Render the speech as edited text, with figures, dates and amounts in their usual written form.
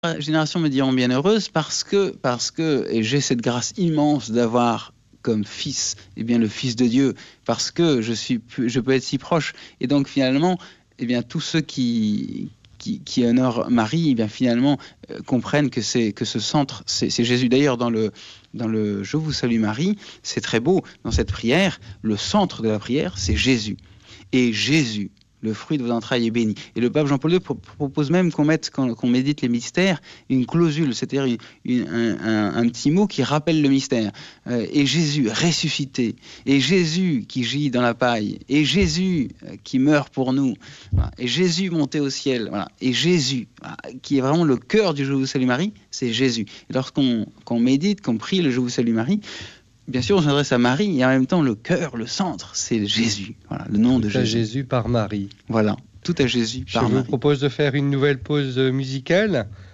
génération me diront bienheureuse parce que, et j'ai cette grâce immense d'avoir comme fils, eh bien, le Fils de Dieu, parce que je peux être si proche. Et donc, finalement, eh bien, tous ceux qui honorent Marie, eh bien, finalement, comprennent que ce centre, c'est Jésus. D'ailleurs, dans le Je vous salue Marie, c'est très beau, dans cette prière, le centre de la prière, c'est Jésus. Et Jésus, le fruit de vos entrailles est béni. Et le pape Jean-Paul II propose même qu'on médite les mystères, une clausule, c'est-à-dire un petit mot qui rappelle le mystère. Et Jésus ressuscité, et Jésus qui gît dans la paille, et Jésus qui meurt pour nous, voilà. Et Jésus monté au ciel, voilà. Et Jésus, voilà, qui est vraiment le cœur du Je vous salue Marie, c'est Jésus. Et lorsqu'on médite, qu'on prie le Je vous salue Marie, bien sûr, on s'adresse à Marie, et en même temps, le cœur, le centre, c'est Jésus. Voilà, le nom de Jésus. Tout à Jésus par Marie. Voilà, tout à Jésus par Marie. Je vous propose de faire une nouvelle pause musicale.